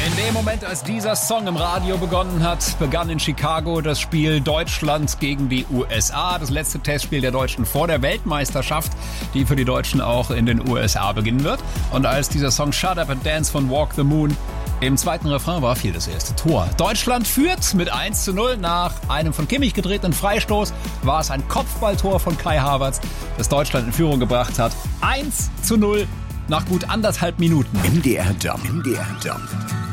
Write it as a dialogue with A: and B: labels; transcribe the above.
A: In dem Moment, als dieser Song im Radio begonnen hat, begann in Chicago das Spiel Deutschland gegen die USA. Das letzte Testspiel der Deutschen vor der Weltmeisterschaft, die für die Deutschen auch in den USA beginnen wird. Und als dieser Song Shut Up and Dance von Walk the Moon im zweiten Refrain war, fiel das erste Tor. Deutschland führt mit 1:0 nach einem von Kimmich gedrehten Freistoß. War es ein Kopfballtor von Kai Havertz, das Deutschland in Führung gebracht hat. 1:0 nach gut 1,5 Minuten.
B: MDR Jump.